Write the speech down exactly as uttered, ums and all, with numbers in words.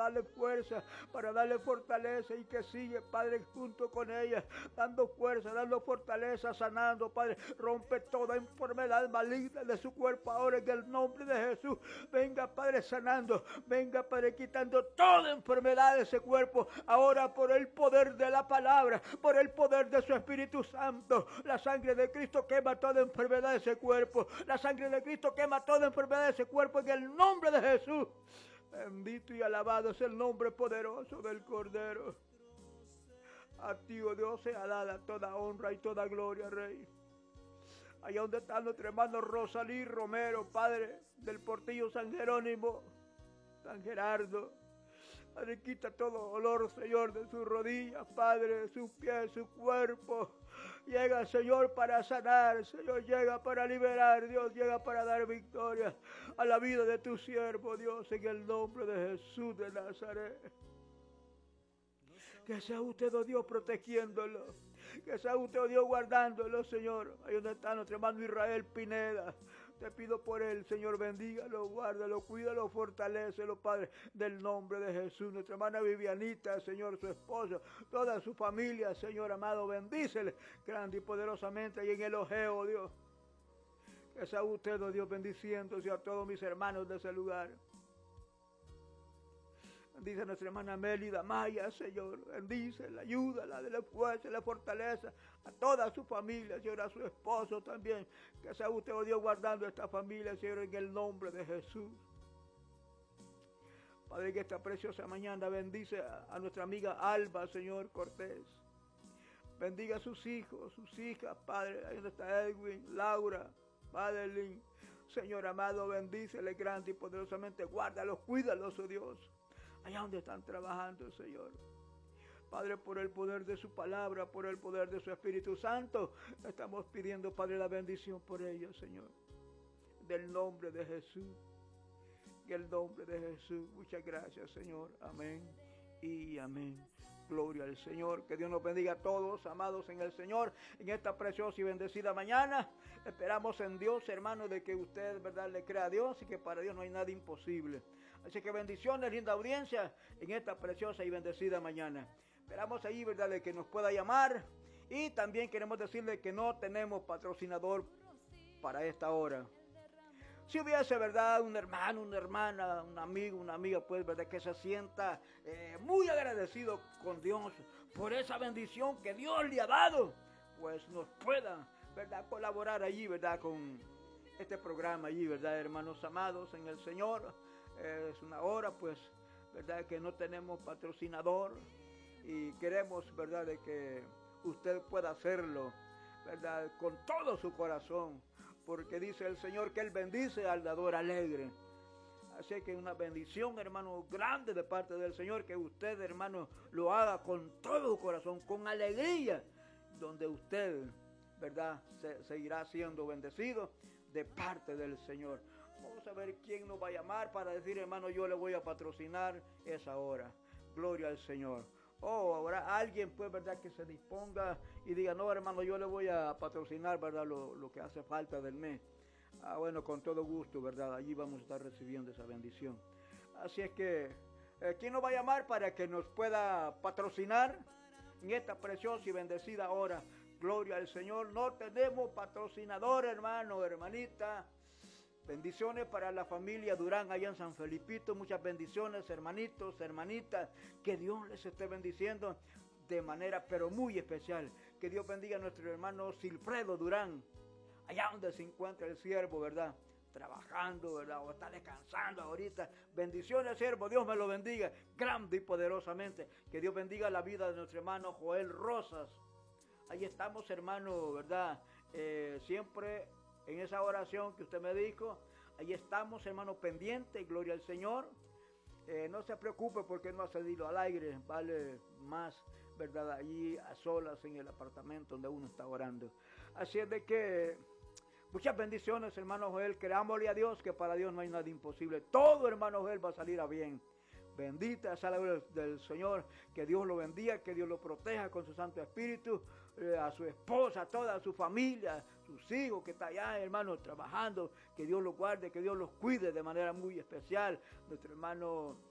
darle fuerza, para darle fortaleza y que sigue, Padre, junto con ella, dando fuerza, dando fortaleza, sanando, Padre. Rompe toda enfermedad maligna de su cuerpo ahora en el nombre de Jesús. Venga, Padre, sanando. Venga, Padre, quitando toda enfermedad de ese cuerpo. Ahora por el poder de la palabra, por el poder de su Espíritu Santo. La sangre de Cristo quema toda enfermedad de ese cuerpo. La sangre de Cristo quema toda enfermedad de ese cuerpo en el nombre de Jesús. Bendito y alabado es el nombre poderoso del Cordero. A ti, oh Dios, sea dada toda honra y toda gloria, Rey. Allá donde está nuestro hermano Rosalí Romero, Padre, del Portillo San Jerónimo, San Gerardo. Padre, quita todo dolor, Señor, de sus rodillas, Padre, de sus pies, su cuerpo. Llega, Señor, para sanar, Señor, llega para liberar, Dios, llega para dar victoria a la vida de tu siervo, Dios, en el nombre de Jesús de Nazaret. Que sea usted, oh Dios, protegiéndolo. Que sea usted, oh Dios, guardándolo, Señor. Ahí donde está nuestro hermano Israel Pineda. Te pido por él, Señor, bendígalo, guárdalo, cuídalo, fortalécelo, Padre, del nombre de Jesús. Nuestra hermana Vivianita, Señor, su esposo, toda su familia, Señor amado, bendícele grande y poderosamente y en el ojeo, Dios. Que sea usted, oh Dios, bendiciéndose a todos mis hermanos de ese lugar. Bendice a nuestra hermana Mélida Maya, Señor. Bendícela, ayúdala, de la fuerza, la fortaleza a toda su familia, Señor, a su esposo también. Que sea usted, oh Dios, guardando esta familia, Señor, en el nombre de Jesús. Padre, que esta preciosa mañana bendice a, a nuestra amiga Alba, Señor Cortés. Bendiga a sus hijos, sus hijas, Padre. Ahí donde está Edwin, Laura, Madeline. Señor amado, bendícele grande y poderosamente. Guárdalos, cuídalos, oh Dios. Allá donde están trabajando, Señor. Padre, por el poder de su palabra, por el poder de su Espíritu Santo, estamos pidiendo, Padre, la bendición por ellos, Señor. Del nombre de Jesús. En el nombre de Jesús. Muchas gracias, Señor. Amén y amén. Gloria al Señor. Que Dios nos bendiga a todos, amados en el Señor, en esta preciosa y bendecida mañana. Esperamos en Dios, hermano, de que usted, verdad, le crea a Dios y que para Dios no hay nada imposible. Así que bendiciones, linda audiencia, en esta preciosa y bendecida mañana. Esperamos ahí, verdad, de que nos pueda llamar. Y también queremos decirle que no tenemos patrocinador para esta hora. Si hubiese, verdad, un hermano, una hermana, un amigo, una amiga, pues, verdad, que se sienta eh, muy agradecido con Dios por esa bendición que Dios le ha dado, pues nos pueda, verdad, colaborar allí, verdad, con este programa allí, verdad, hermanos amados en el Señor. Eh, es una hora, pues, verdad, que no tenemos patrocinador y queremos, verdad, de que usted pueda hacerlo, verdad, con todo su corazón. Porque dice el Señor que Él bendice al dador alegre. Así que una bendición, hermano, grande de parte del Señor, que usted, hermano, lo haga con todo su corazón, con alegría, donde usted, verdad, se, seguirá siendo bendecido de parte del Señor. Vamos a ver quién nos va a llamar para decir, hermano, yo le voy a patrocinar esa hora. Gloria al Señor. O habrá alguien, pues, verdad, que se disponga y diga, no, hermano, yo le voy a patrocinar, verdad, lo, lo que hace falta del mes. Ah, bueno, con todo gusto, verdad, allí vamos a estar recibiendo esa bendición. Así es que, eh, ¿quién nos va a llamar para que nos pueda patrocinar en esta preciosa y bendecida hora? Gloria al Señor. No tenemos patrocinador, hermano, hermanita. Bendiciones para la familia Durán allá en San Felipito. Muchas bendiciones, hermanitos, hermanitas. Que Dios les esté bendiciendo de manera pero muy especial. Que Dios bendiga a nuestro hermano Silfredo Durán. Allá donde se encuentra el siervo, ¿verdad? Trabajando, ¿verdad? O está descansando ahorita. Bendiciones, siervo. Dios me lo bendiga grande y poderosamente. Que Dios bendiga la vida de nuestro hermano Joel Rosas. Ahí estamos, hermano, ¿verdad? Eh, siempre... En esa oración que usted me dijo, ahí estamos, hermano, pendiente, gloria al Señor. Eh, no se preocupe porque no ha salido al aire, vale más, ¿verdad? Allí a solas en el apartamento donde uno está orando. Así es de que, muchas bendiciones, hermano Joel, creámosle a Dios que para Dios no hay nada imposible. Todo, hermano Joel, va a salir a bien. Bendita sea la gloria del Señor, que Dios lo bendiga, que Dios lo proteja con su Santo Espíritu, eh, a su esposa, a toda su familia, sus hijos que está allá, hermano, trabajando, que Dios los guarde, que Dios los cuide de manera muy especial. Nuestro hermano